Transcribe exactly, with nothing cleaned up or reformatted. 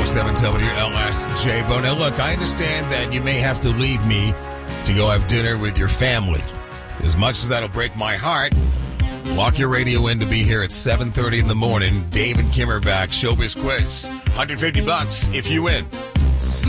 oh seven W L S J. Bo. Now, look, I understand that you may have to leave me to go have dinner with your family. As much as that'll break my heart, lock your radio in to be here at seven thirty in the morning. Dave and Kim are back. Showbiz quiz. one hundred fifty bucks if you win.